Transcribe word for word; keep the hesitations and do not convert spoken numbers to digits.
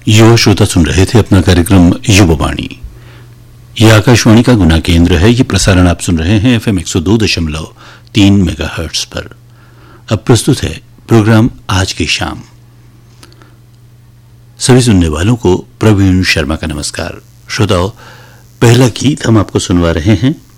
युवा श्रोता सुन रहे थे अपना कार्यक्रम युवावाणी। ये आकाशवाणी का गुना केंद्र है। ये प्रसारण आप सुन रहे हैं एफएम एक सौ दो दशमलव तीन मेगाहर्ट्ज पर। अब प्रस्तुत है प्रोग्राम आज की शाम। सभी सुनने वालों को प्रवीण शर्मा का नमस्कार। श्रोताओं, पहला गीत हम आपको सुनवा रहे हैं